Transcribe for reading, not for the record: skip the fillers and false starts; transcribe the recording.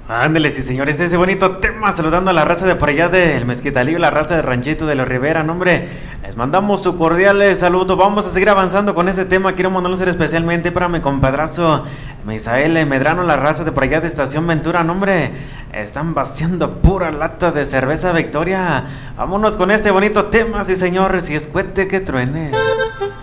Ándele, sí, señores, ese bonito tema, saludando a la raza de por allá del Mezquitalillo, la raza de Ranchito de la Ribera, no, hombre, les mandamos su cordial saludo. Vamos a seguir avanzando con este tema. Quiero mandar un saludo especialmente para mi compadrazo Misael Medrano, la raza de por allá de Estación Ventura, no, hombre, están vaciando pura lata de cerveza Victoria. Vámonos con este bonito tema, sí, señores, y es cuete que truene.